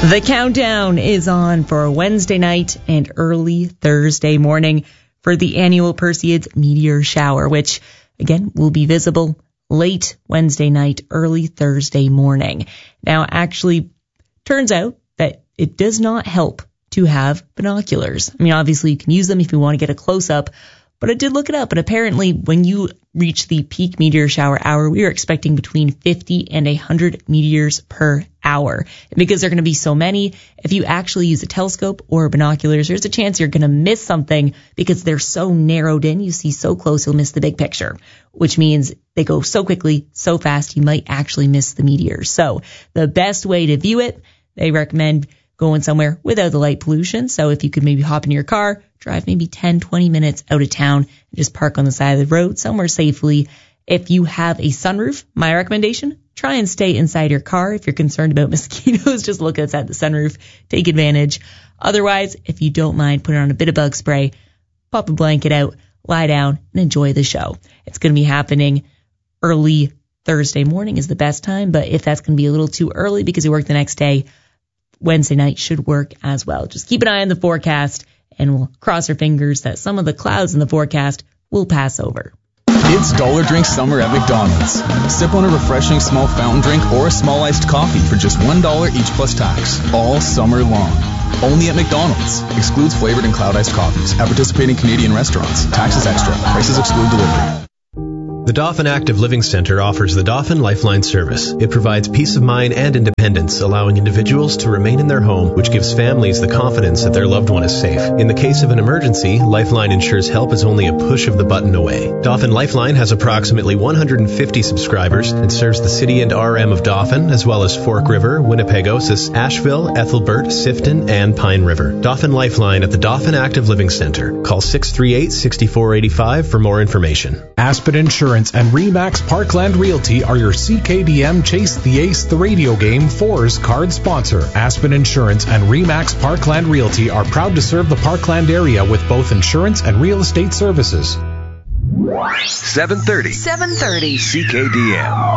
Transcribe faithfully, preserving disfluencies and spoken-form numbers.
The countdown is on for Wednesday night and early Thursday morning for the annual Perseids meteor shower, which, again, will be visible late Wednesday night, early Thursday morning. Now, actually, turns out that it does not help to have binoculars. I mean, obviously, you can use them if you want to get a close-up, but I did look it up, and apparently when you reach the peak meteor shower hour, we are expecting between fifty and one hundred meteors per hour. And because there are going to be so many, if you actually use a telescope or binoculars, there's a chance you're going to miss something because they're so narrowed in. You see so close, you'll miss the big picture, which means they go so quickly, so fast, you might actually miss the meteors. So the best way to view it, they recommend going somewhere without the light pollution. So if you could maybe hop in your car, drive maybe ten, twenty minutes out of town, and just park on the side of the road somewhere safely. If you have a sunroof, my recommendation, try and stay inside your car. If you're concerned about mosquitoes, just look outside the sunroof, take advantage. Otherwise, if you don't mind, put on a bit of bug spray, pop a blanket out, lie down, and enjoy the show. It's going to be happening early Thursday morning is the best time, but if that's going to be a little too early because you work the next day, Wednesday night should work as well. Just keep an eye on the forecast, and we'll cross our fingers that some of the clouds in the forecast will pass over. It's Dollar Drink Summer at McDonald's. Sip on a refreshing small fountain drink or a small iced coffee for just one dollar each plus tax, all summer long. Only at McDonald's. Excludes flavored and cloud iced coffees. At participating Canadian restaurants. Taxes extra. Prices exclude delivery. The Dauphin Active Living Centre offers the Dauphin Lifeline service. It provides peace of mind and independence, allowing individuals to remain in their home, which gives families the confidence that their loved one is safe. In the case of an emergency, Lifeline ensures help is only a push of the button away. Dauphin Lifeline has approximately one hundred fifty subscribers and serves the city and R M of Dauphin, as well as Fork River, Winnipegosis, Asheville, Ethelbert, Sifton, and Pine River. Dauphin Lifeline at the Dauphin Active Living Centre. Call six three eight, six four eight five for more information. Aspen Insurance and Remax Parkland Realty are your C K D M Chase the Ace the Radio Game fours card sponsor. Aspen Insurance and Remax Parkland Realty are proud to serve the Parkland area with both insurance and real estate services. seven thirty. seven thirty. C K D M.